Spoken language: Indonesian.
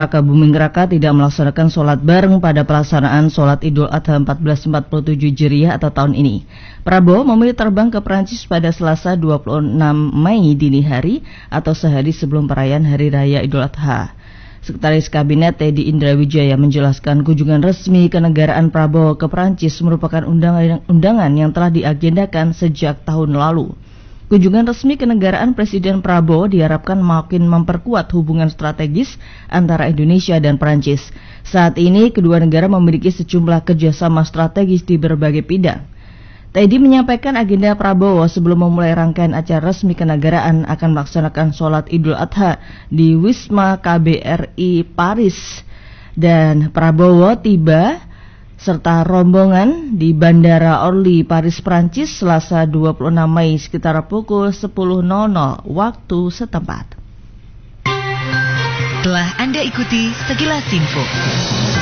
Buming Raka tidak melaksanakan sholat bareng pada pelaksanaan sholat Idul Adha 1447 Hijriah atau tahun ini. Prabowo memilih terbang ke Prancis pada Selasa 26 Mei dini hari atau sehari sebelum perayaan Hari Raya Idul Adha. Sekretaris Kabinet Teddy Indrawijaya menjelaskan kunjungan resmi kenegaraan Prabowo ke Prancis merupakan undangan yang telah diagendakan sejak tahun lalu. Kunjungan resmi kenegaraan Presiden Prabowo diharapkan makin memperkuat hubungan strategis antara Indonesia dan Prancis. Saat ini, kedua negara memiliki sejumlah kerjasama strategis di berbagai bidang. Teddy menyampaikan agenda Prabowo sebelum memulai rangkaian acara resmi kenegaraan akan melaksanakan sholat Idul Adha di Wisma KBRI Paris. Dan Prabowo tiba serta rombongan di Bandara Orly, Paris, Prancis, Selasa 26 Mei sekitar pukul 10.00 waktu setempat. Telah Anda ikuti sekilas info.